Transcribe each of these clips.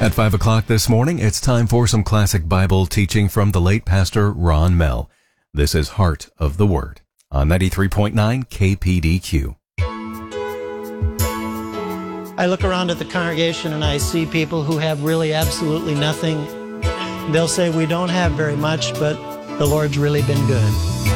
At 5 o'clock this morning, it's time for some classic Bible teaching from the late Pastor Ron Mell. This is Heart of the Word on 93.9 KPDQ. I look around at the congregation and I see people who have really absolutely nothing. They'll say, we don't have very much, but the Lord's really been good.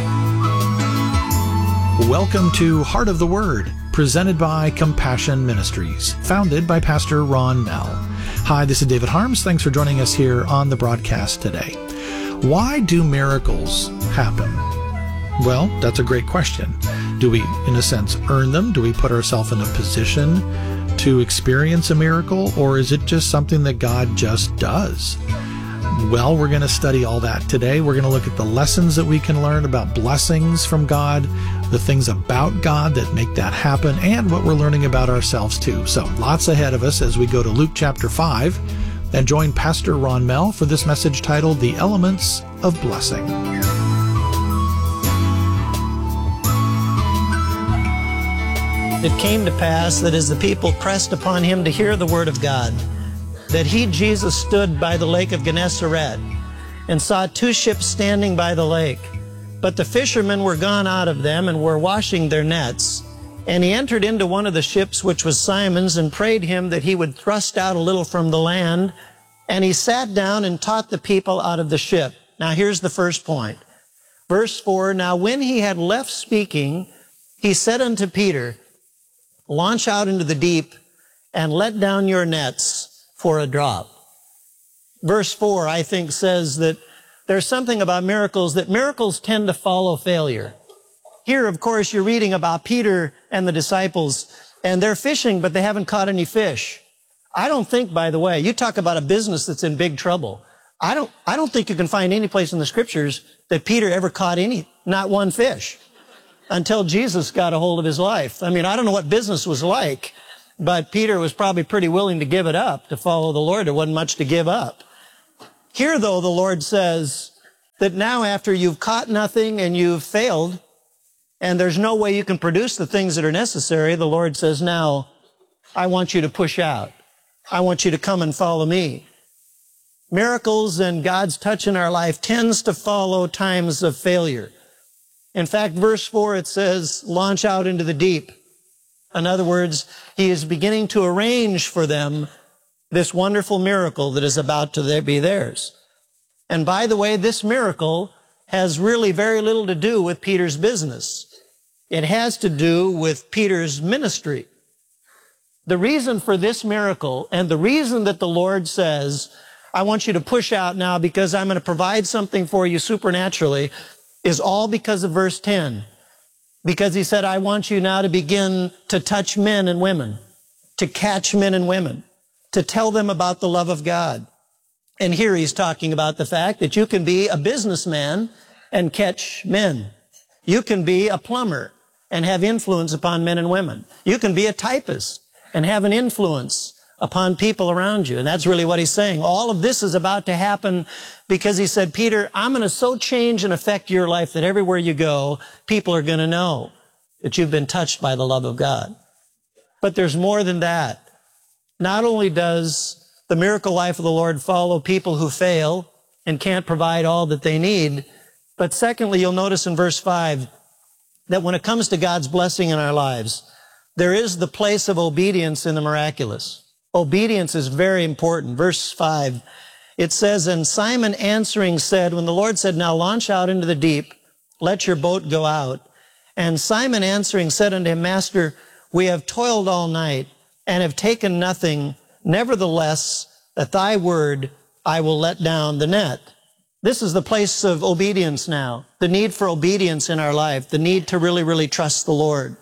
Welcome to Heart of the Word, presented by Compassion Ministries, founded by Pastor Ron Mell. Hi, this is David Harms. Thanks for joining us here on the broadcast today. Why do miracles happen? Well, that's a great question. Do we, in a sense, earn them? Do we put ourselves in a position to experience a miracle? Or is it just something that God just does? Well, we're going to study all that today. We're going to look at the lessons that we can learn about blessings from God, the things about God that make that happen, and what we're learning about ourselves too. So lots ahead of us as we go to Luke chapter 5 and join Pastor Ron Mell for this message titled, The Elements of Blessing. It came to pass that as the people pressed upon him to hear the word of God, that he, Jesus, stood by the lake of Gennesaret and saw two ships standing by the lake. But the fishermen were gone out of them and were washing their nets. And he entered into one of the ships, which was Simon's, and prayed him that he would thrust out a little from the land. And he sat down and taught the people out of the ship. Now here's the first point. Verse 4, Now when he had left speaking, he said unto Peter, Launch out into the deep and let down your nets for a drop. Verse 4, I think, says that there's something about miracles, that miracles tend to follow failure. Here, of course, you're reading about Peter and the disciples, and they're fishing, but they haven't caught any fish. I don't think, by the way, you talk about a business that's in big trouble. I don't think you can find any place in the scriptures that Peter ever caught not one fish, until Jesus got a hold of his life. I mean, I don't know what business was like, but Peter was probably pretty willing to give it up to follow the Lord. There wasn't much to give up. Here, though, the Lord says that now after you've caught nothing and you've failed, and there's no way you can produce the things that are necessary, the Lord says, now, I want you to push out. I want you to come and follow me. Miracles and God's touch in our life tends to follow times of failure. In fact, verse 4, it says, launch out into the deep. In other words, he is beginning to arrange for them this wonderful miracle that is about to be theirs. And by the way, this miracle has really very little to do with Peter's business. It has to do with Peter's ministry. The reason for this miracle and the reason that the Lord says, I want you to push out now because I'm going to provide something for you supernaturally, is all because of verse 10. Because he said, I want you now to begin to touch men and women, to catch men and women, to tell them about the love of God. And here he's talking about the fact that you can be a businessman and catch men. You can be a plumber and have influence upon men and women. You can be a typist and have an influence upon people around you. And that's really what he's saying. All of this is about to happen because he said, Peter, I'm going to so change and affect your life that everywhere you go, people are going to know that you've been touched by the love of God. But there's more than that. Not only does the miracle life of the Lord follow people who fail and can't provide all that they need, but secondly, you'll notice in verse 5 that when it comes to God's blessing in our lives, there is the place of obedience in the miraculous. Obedience is very important. Verse 5, it says, And Simon answering said, when the Lord said, Now launch out into the deep, let your boat go out. And Simon answering said unto him, Master, we have toiled all night and have taken nothing. Nevertheless, at thy word, I will let down the net. This is the place of obedience now. The need for obedience in our life. The need to really, really trust the Lord.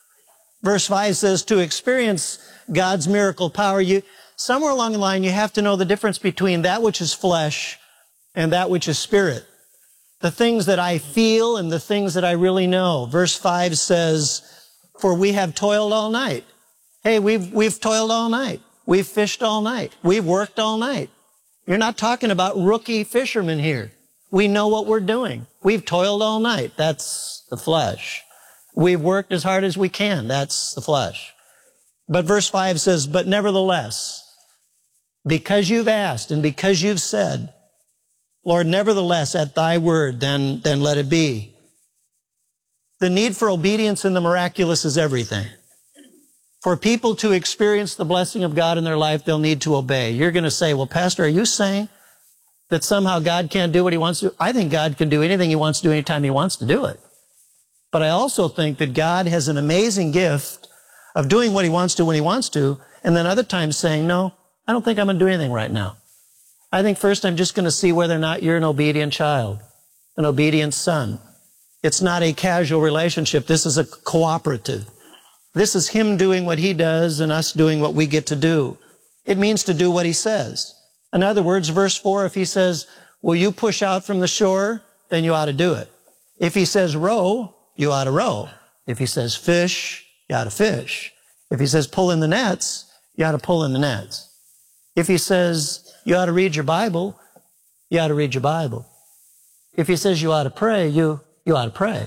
Verse 5 says, to experience God's miracle power, somewhere along the line, you have to know the difference between that which is flesh and that which is spirit. The things that I feel and the things that I really know. Verse 5 says, for we have toiled all night. Hey, we've toiled all night. We've fished all night. We've worked all night. You're not talking about rookie fishermen here. We know what we're doing. We've toiled all night. That's the flesh. We've worked as hard as we can. That's the flesh. But verse 5 says, but nevertheless, because you've asked and because you've said, Lord, nevertheless, at thy word, then let it be. The need for obedience in the miraculous is everything. For people to experience the blessing of God in their life, they'll need to obey. You're going to say, well, Pastor, are you saying that somehow God can't do what he wants to do? I think God can do anything he wants to do anytime he wants to do it. But I also think that God has an amazing gift of doing what he wants to when he wants to, and then other times saying, no, I don't think I'm going to do anything right now. I think first I'm just going to see whether or not you're an obedient child, an obedient son. It's not a casual relationship. This is a cooperative. This is him doing what he does and us doing what we get to do. It means to do what he says. In other words, verse 4, if he says, will you push out from the shore, then you ought to do it. If he says row, you ought to row. If he says fish, you ought to fish. If he says pull in the nets, you ought to pull in the nets. If he says you ought to read your Bible, you ought to read your Bible. If he says you ought to pray, you ought to pray.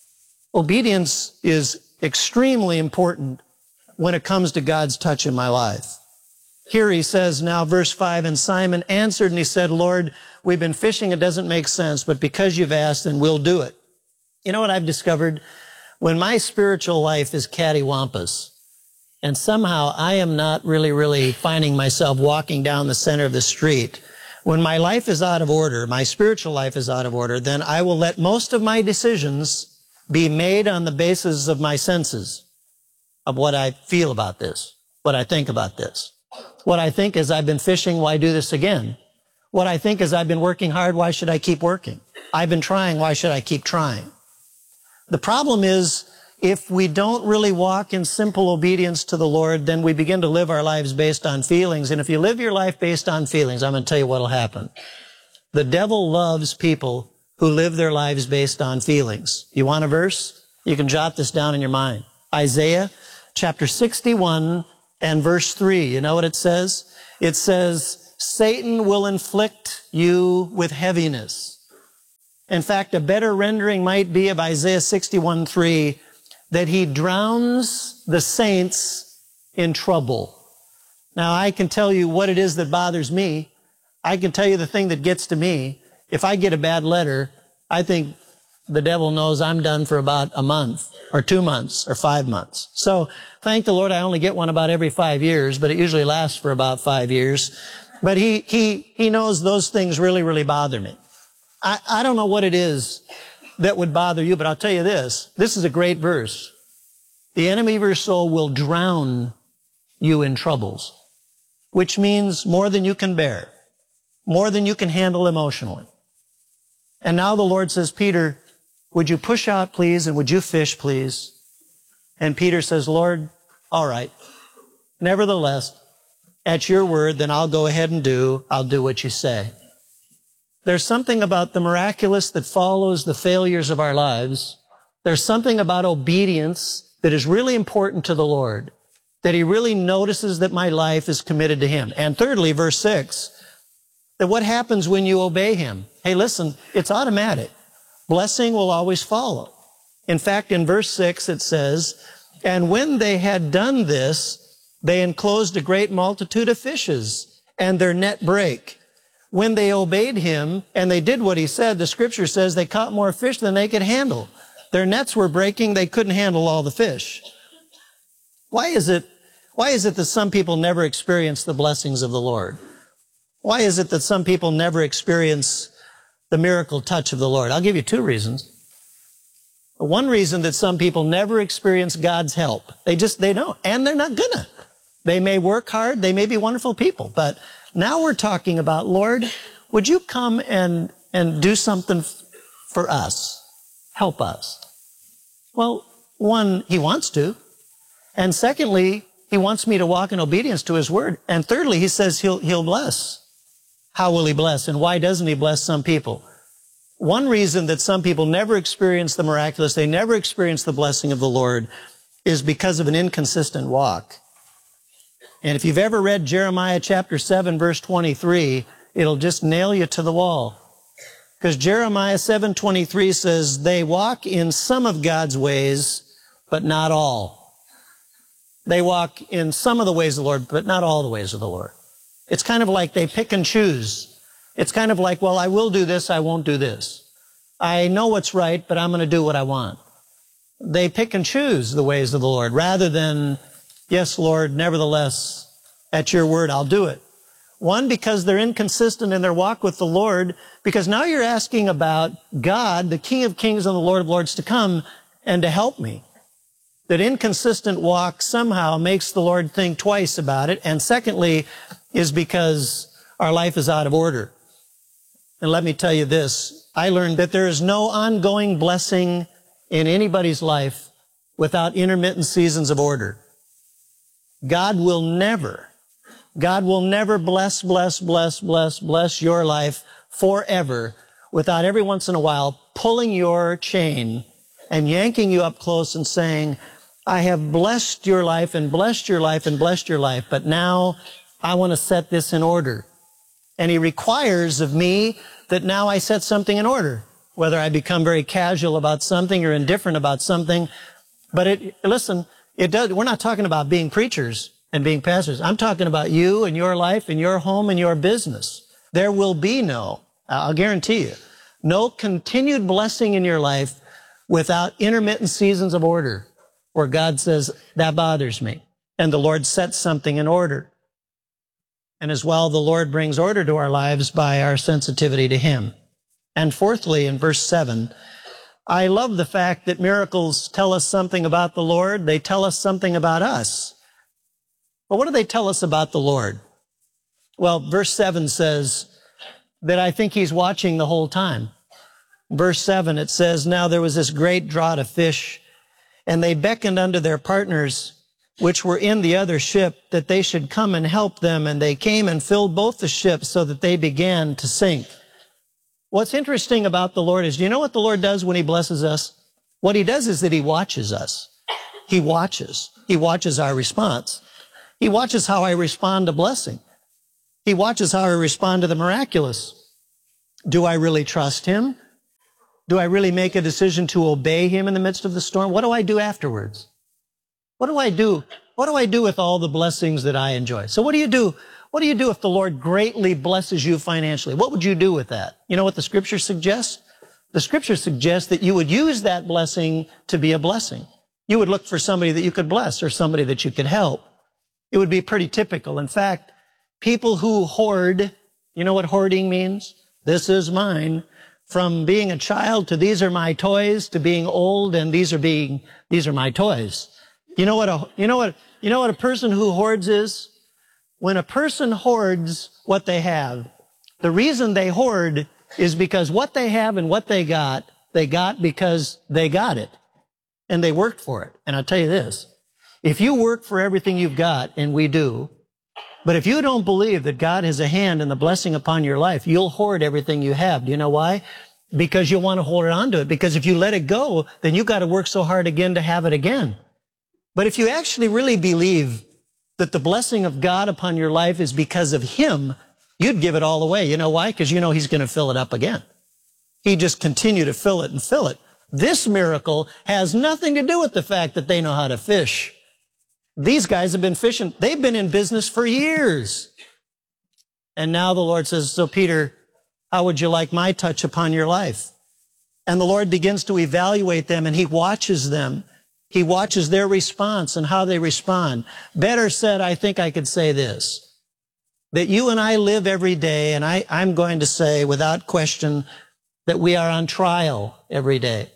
Obedience is extremely important when it comes to God's touch in my life. Here he says now, verse 5, and Simon answered and he said, Lord, we've been fishing, it doesn't make sense, but because you've asked, then we'll do it. You know what I've discovered? When my spiritual life is cattywampus, and somehow I am not really finding myself walking down the center of the street, when my life is out of order, my spiritual life is out of order, then I will let most of my decisions be made on the basis of my senses, of what I feel about this, what I think about this. What I think is I've been fishing, why do this again? What I think is I've been working hard, why should I keep working? I've been trying, why should I keep trying? The problem is, if we don't really walk in simple obedience to the Lord, then we begin to live our lives based on feelings. And if you live your life based on feelings, I'm going to tell you what will happen. The devil loves people who live their lives based on feelings. You want a verse? You can jot this down in your mind. Isaiah chapter 61 and verse 3. You know what it says? It says, Satan will inflict you with heaviness. In fact, a better rendering might be of Isaiah 61:3, that he drowns the saints in trouble. Now, I can tell you what it is that bothers me. I can tell you the thing that gets to me. If I get a bad letter, I think the devil knows I'm done for about a month or 2 months or 5 months. So thank the Lord I only get one about every 5 years, but it usually lasts for about 5 years. But he knows those things really bother me. I don't know what it is that would bother you, but I'll tell you this. This is a great verse. The enemy of your soul will drown you in troubles, which means more than you can bear, more than you can handle emotionally. And now the Lord says, Peter, would you push out, please, and would you fish, please? And Peter says, Lord, all right. Nevertheless, at your word, then I'll go ahead and I'll do what you say. There's something about the miraculous that follows the failures of our lives. There's something about obedience that is really important to the Lord, that he really notices that my life is committed to him. And thirdly, verse 6, that what happens when you obey him? Hey, listen, it's automatic. Blessing will always follow. In fact, in verse 6 it says, and when they had done this, they enclosed a great multitude of fishes, and their net brake. When they obeyed him, and they did what he said, the scripture says they caught more fish than they could handle. Their nets were breaking, they couldn't handle all the fish. Why is it that some people never experience the blessings of the Lord? Why is it that some people never experience the miracle touch of the Lord? I'll give you 2 reasons. One reason that some people never experience God's help, they don't, and they're not gonna. They may work hard, they may be wonderful people, but now we're talking about, Lord, would you come and do something for us? Help us. Well, one, he wants to. And secondly, he wants me to walk in obedience to his word. And thirdly, he says he'll bless. How will he bless? And why doesn't he bless some people? One reason that some people never experience the miraculous, they never experience the blessing of the Lord, is because of an inconsistent walk. And if you've ever read Jeremiah chapter 7, verse 23, it'll just nail you to the wall. Because Jeremiah 7:23 says, they walk in some of God's ways, but not all. They walk in some of the ways of the Lord, but not all the ways of the Lord. It's kind of like they pick and choose. It's kind of like, well, I will do this, I won't do this. I know what's right, but I'm going to do what I want. They pick and choose the ways of the Lord rather than, yes, Lord, nevertheless, at your word, I'll do it. One, because they're inconsistent in their walk with the Lord, because now you're asking about God, the King of Kings and the Lord of Lords, to come and to help me. That inconsistent walk somehow makes the Lord think twice about it. And secondly, is because our life is out of order. And let me tell you this, I learned that there is no ongoing blessing in anybody's life without intermittent seasons of order. God will never bless your life forever without every once in a while pulling your chain and yanking you up close and saying, I have blessed your life and blessed your life and blessed your life, but now I want to set this in order. And he requires of me that now I set something in order, whether I become very casual about something or indifferent about something. But we're not talking about being preachers and being pastors. I'm talking about you and your life and your home and your business. There will be I'll guarantee you, no continued blessing in your life without intermittent seasons of order where God says, that bothers me. And the Lord sets something in order. And as well, the Lord brings order to our lives by our sensitivity to Him. And fourthly, in verse 7, I love the fact that miracles tell us something about the Lord. They tell us something about us. But what do they tell us about the Lord? Well, verse 7 says that I think He's watching the whole time. Verse 7, it says, now there was this great draught of fish, and they beckoned unto their partners, which were in the other ship, that they should come and help them. And they came and filled both the ships so that they began to sink. What's interesting about the Lord is, do you know what the Lord does when He blesses us? What He does is that He watches us. He watches. He watches our response. He watches how I respond to blessing. He watches how I respond to the miraculous. Do I really trust Him? Do I really make a decision to obey Him in the midst of the storm? What do I do afterwards? What do I do? What do I do with all the blessings that I enjoy? So what do you do? What do you do if the Lord greatly blesses you financially? What would you do with that? You know what the Scripture suggests? The Scripture suggests that you would use that blessing to be a blessing. You would look for somebody that you could bless or somebody that you could help. It would be pretty typical. In fact, people who hoard, you know what hoarding means? This is mine. From being a child to these are my toys, to being old and these are my toys. You know what a person who hoards is? When a person hoards what they have, the reason they hoard is because what they have and what they got because they got it. And they worked for it. And I'll tell you this, if you work for everything you've got, and we do, but if you don't believe that God has a hand in the blessing upon your life, you'll hoard everything you have. Do you know why? Because you want to hold on to it. Because if you let it go, then you've got to work so hard again to have it again. But if you actually really believe that the blessing of God upon your life is because of Him, you'd give it all away. You know why? Because you know He's going to fill it up again. He'd just continue to fill it and fill it. This miracle has nothing to do with the fact that they know how to fish. These guys have been fishing. They've been in business for years. And now the Lord says, so Peter, how would you like my touch upon your life? And the Lord begins to evaluate them, and He watches them. He watches their response and how they respond. Better said, I think I could say this, that you and I live every day, and I'm going to say without question that we are on trial every day.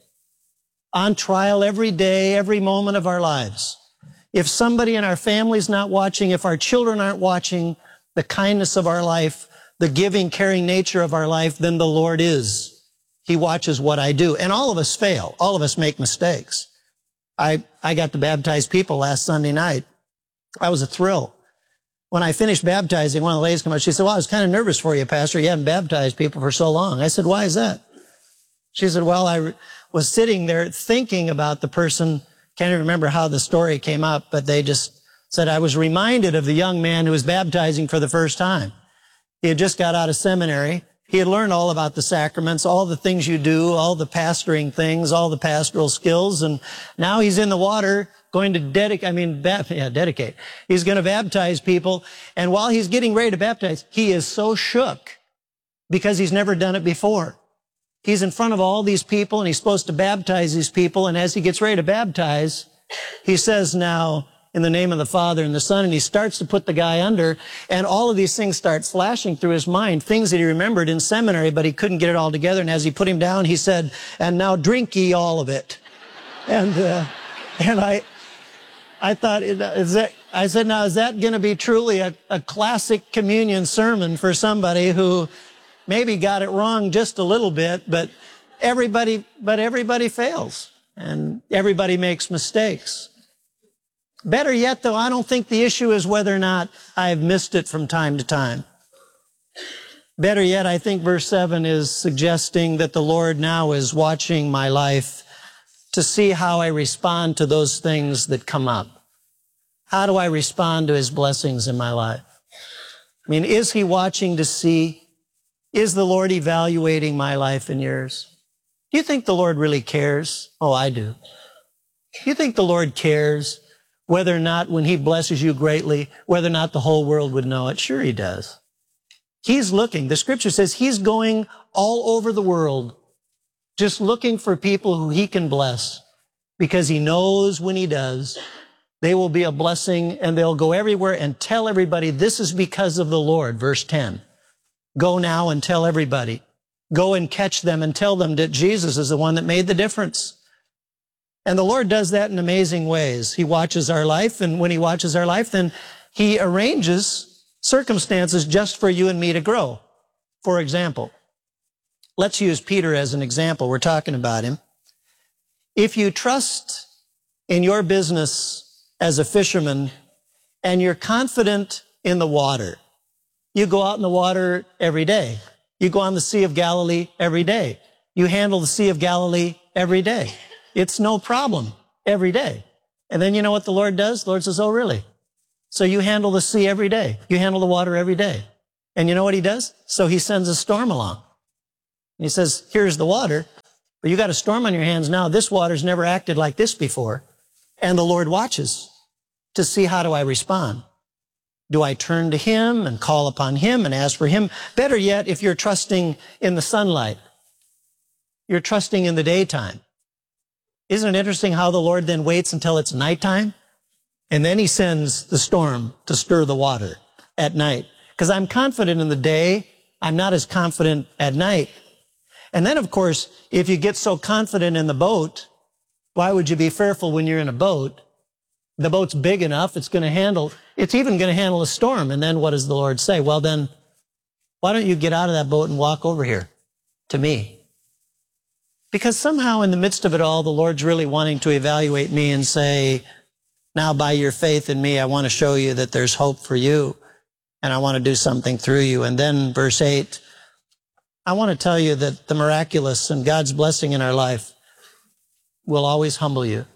On trial every day, every moment of our lives. If somebody in our family's not watching, if our children aren't watching the kindness of our life, the giving, caring nature of our life, then the Lord is. He watches what I do. And all of us fail. All of us make mistakes. I got to baptize people last Sunday night. I was a thrill. When I finished baptizing, one of the ladies came out. She said, well, I was kind of nervous for you, Pastor. You haven't baptized people for so long. I said, why is that? She said, well, I was sitting there thinking about the person. Can't even remember how the story came up, but they just said, I was reminded of the young man who was baptizing for the first time. He had just got out of seminary. He had learned all about the sacraments, all the things you do, all the pastoring things, all the pastoral skills. And now he's in the water going to dedicate. He's going to baptize people. And while he's getting ready to baptize, he is so shook because he's never done it before. He's in front of all these people and he's supposed to baptize these people. And as he gets ready to baptize, he says, now, in the name of the Father and the Son, and he starts to put the guy under, and all of these things start flashing through his mind, things that he remembered in seminary, but he couldn't get it all together. And as he put him down, he said, and now drink ye all of it. And I thought, I said, now, is that going to be truly a classic communion sermon for somebody who maybe got it wrong just a little bit, but everybody fails and everybody makes mistakes. Better yet, though, I don't think the issue is whether or not I've missed it from time to time. Better yet, I think verse 7 is suggesting that the Lord now is watching my life to see how I respond to those things that come up. How do I respond to his blessings in my life? I mean, is he watching to see? Is the Lord evaluating my life and yours? Do you think the Lord really cares? Oh, I do. Do you think the Lord cares whether or not when he blesses you greatly, whether or not the whole world would know it? Sure he does. He's looking. The scripture says he's going all over the world, just looking for people who he can bless, because he knows when he does, they will be a blessing and they'll go everywhere and tell everybody this is because of the Lord. Verse 10. Go now and tell everybody. Go and catch them and tell them that Jesus is the one that made the difference. And the Lord does that in amazing ways. He watches our life, and when he watches our life, then he arranges circumstances just for you and me to grow. For example, let's use Peter as an example. We're talking about him. If you trust in your business as a fisherman and you're confident in the water, you go out in the water every day. You go on the Sea of Galilee every day. You handle the Sea of Galilee every day. It's no problem every day. And then you know what the Lord does? The Lord says, oh, really? So you handle the sea every day. You handle the water every day. And you know what he does? So he sends a storm along. And he says, here's the water, but you got a storm on your hands now. This water's never acted like this before. And the Lord watches to see how do I respond. Do I turn to him and call upon him and ask for him? Better yet, if you're trusting in the sunlight, you're trusting in the daytime. Isn't it interesting how the Lord then waits until it's nighttime? And then he sends the storm to stir the water at night. Because I'm confident in the day, I'm not as confident at night. And then, of course, if you get so confident in the boat, why would you be fearful when you're in a boat? The boat's big enough, it's even going to handle a storm. And then what does the Lord say? Well, then, why don't you get out of that boat and walk over here to me? Because somehow in the midst of it all, the Lord's really wanting to evaluate me and say, now by your faith in me, I want to show you that there's hope for you and I want to do something through you. And then verse 8, I want to tell you that the miraculous and God's blessing in our life will always humble you.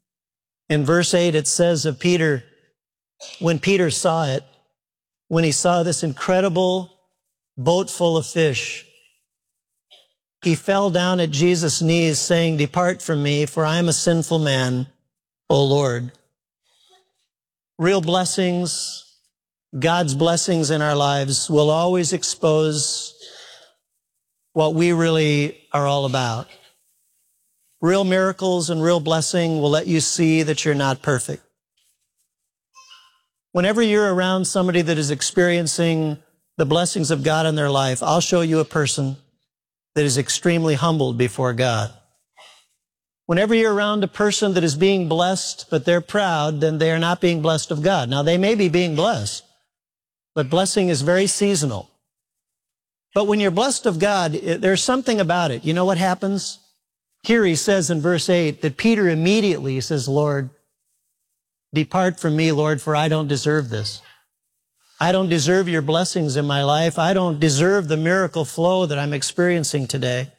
In verse 8, it says of Peter, when Peter saw it, when he saw this incredible boat full of fish, he fell down at Jesus' knees saying, depart from me, for I am a sinful man, O Lord. Real blessings, God's blessings in our lives will always expose what we really are all about. Real miracles and real blessing will let you see that you're not perfect. Whenever you're around somebody that is experiencing the blessings of God in their life, I'll show you a person that is extremely humbled before God. Whenever you're around a person that is being blessed, but they're proud, then they are not being blessed of God. Now, they may be being blessed, but blessing is very seasonal. But when you're blessed of God, there's something about it. You know what happens? Here he says in verse 8 that Peter immediately says, Lord, depart from me, Lord, for I don't deserve this. I don't deserve your blessings in my life. I don't deserve the miracle flow that I'm experiencing today.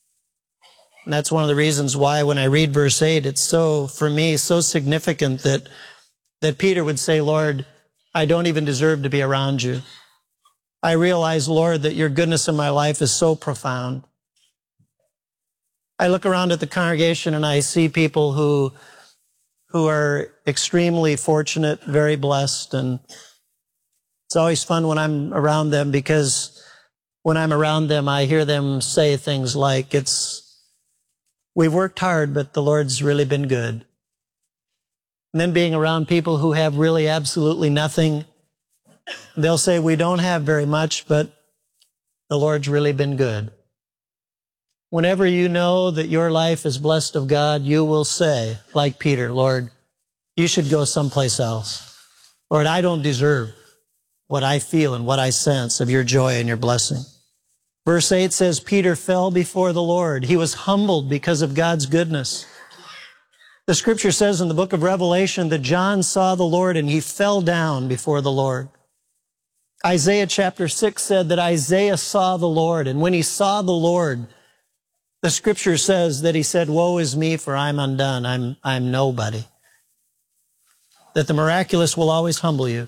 And that's one of the reasons why when I read verse 8, it's so, for me, so significant that Peter would say, Lord, I don't even deserve to be around you. I realize, Lord, that your goodness in my life is so profound. I look around at the congregation and I see people who who are extremely fortunate, very blessed, and it's always fun when I'm around them, because when I'm around them, I hear them say things like, we've worked hard, but the Lord's really been good. And then being around people who have really absolutely nothing, they'll say, we don't have very much, but the Lord's really been good. Whenever you know that your life is blessed of God, you will say, like Peter, Lord, you should go someplace else. Lord, I don't deserve what I feel and what I sense of your joy and your blessing. Verse 8 says, Peter fell before the Lord. He was humbled because of God's goodness. The scripture says in the book of Revelation that John saw the Lord and he fell down before the Lord. Isaiah chapter 6 said that Isaiah saw the Lord, and when he saw the Lord, the scripture says that he said, woe is me, for I'm undone. I'm nobody. That the miraculous will always humble you.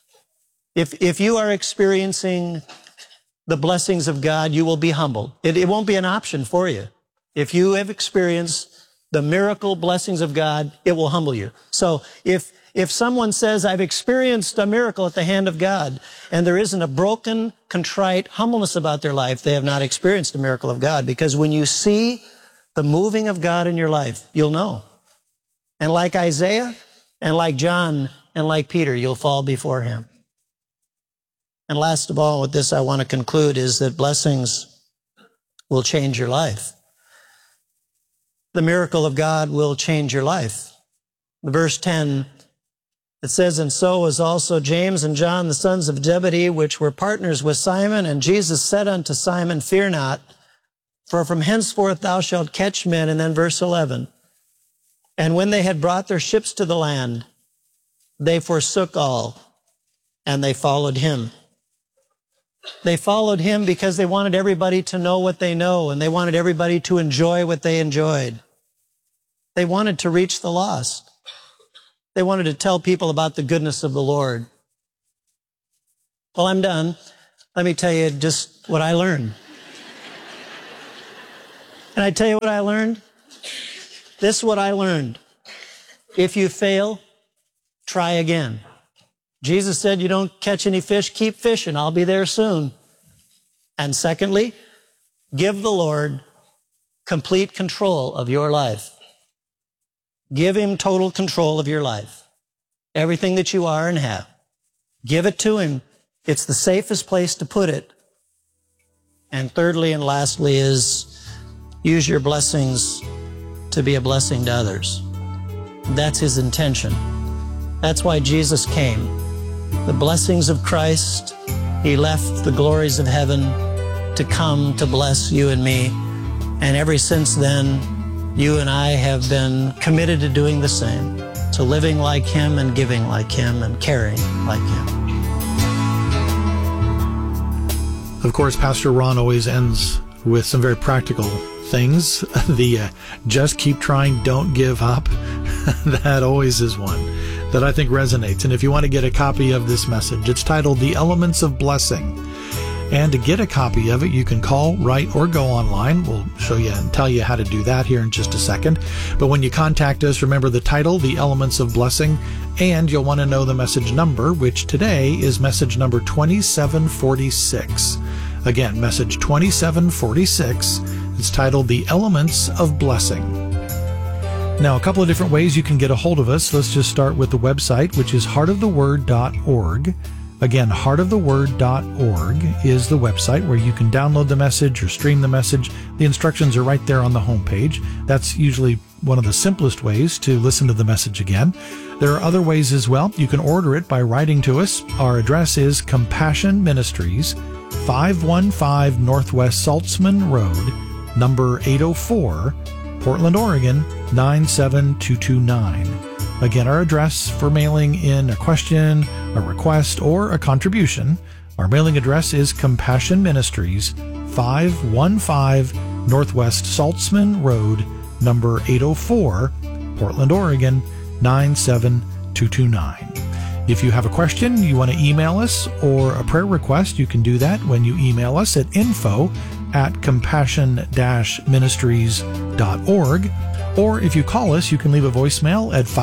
If you are experiencing the blessings of God, you will be humbled. It won't be an option for you. If you have experienced the miracle blessings of God, it will humble you. So if someone says, I've experienced a miracle at the hand of God, and there isn't a broken, contrite humbleness about their life, they have not experienced a miracle of God. Because when you see the moving of God in your life, you'll know. And like Isaiah, and like John, and like Peter, you'll fall before him. And last of all, with this I want to conclude, is that blessings will change your life. The miracle of God will change your life. Verse 10, it says, and so was also James and John, the sons of Zebedee, which were partners with Simon. And Jesus said unto Simon, fear not, for from henceforth thou shalt catch men. And then verse 11, and when they had brought their ships to the land, they forsook all, and they followed him. They followed him because they wanted everybody to know what they know, and they wanted everybody to enjoy what they enjoyed. They wanted to reach the lost. They wanted to tell people about the goodness of the Lord. Well, I'm done. Let me tell you just what I learned. And I tell you what I learned? This is what I learned. If you fail, try again. Jesus said, you don't catch any fish, keep fishing. I'll be there soon. And secondly, give the Lord complete control of your life. Give him total control of your life. Everything that you are and have. Give it to him. It's the safest place to put it. And thirdly and lastly is use your blessings to be a blessing to others. That's his intention. That's why Jesus came. The blessings of Christ, he left the glories of heaven to come to bless you and me. And ever since then, you and I have been committed to doing the same, to living like him and giving like him and caring like him. Of course, Pastor Ron always ends with some very practical things. The just keep trying, don't give up. That always is one that I think resonates. And if you want to get a copy of this message, it's titled The Elements of Blessing. And to get a copy of it, you can call, write, or go online. We'll show you and tell you how to do that here in just a second. But when you contact us, remember the title, The Elements of Blessing, and you'll want to know the message number, which today is message number 2746. Again, message 2746. It's titled The Elements of Blessing. Now, a couple of different ways you can get a hold of us. Let's just start with the website, which is heartoftheword.org. Again, heartoftheword.org is the website where you can download the message or stream the message. The instructions are right there on the homepage. That's usually one of the simplest ways to listen to the message again. There are other ways as well. You can order it by writing to us. Our address is Compassion Ministries, 515 Northwest Saltzman Road, number 804, Portland, Oregon, 97229. Again, our address for mailing in a question, a request, or a contribution. Our mailing address is Compassion Ministries, 515 Northwest Saltzman Road, number 804, Portland, Oregon, 97229. If you have a question, you want to email us, or a prayer request, you can do that when you email us at info@compassion-ministries.org. Or if you call us, you can leave a voicemail at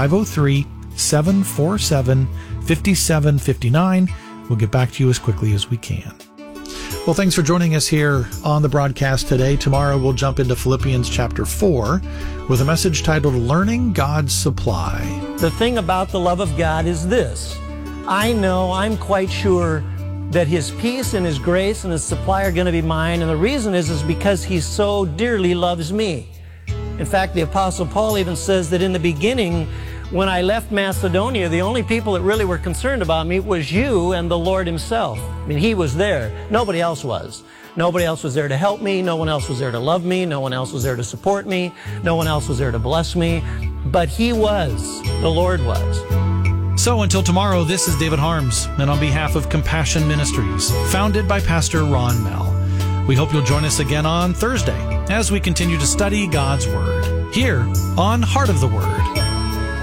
503-747-5759. We'll get back to you as quickly as we can. Well, thanks for joining us here on the broadcast today. Tomorrow we'll jump into Philippians chapter 4 with a message titled Learning God's Supply. The thing about the love of God is this. I'm quite sure that His peace and His grace and His supply are going to be mine. And the reason is because He so dearly loves me. In fact, the Apostle Paul even says that in the beginning, when I left Macedonia, the only people that really were concerned about me was you and the Lord Himself. I mean, He was there. Nobody else was. Nobody else was there to help me. No one else was there to love me. No one else was there to support me. No one else was there to bless me. But He was. The Lord was. So until tomorrow, this is David Harms, and on behalf of Compassion Ministries, founded by Pastor Ron Mell, we hope you'll join us again on Thursday as we continue to study God's Word here on Heart of the Word.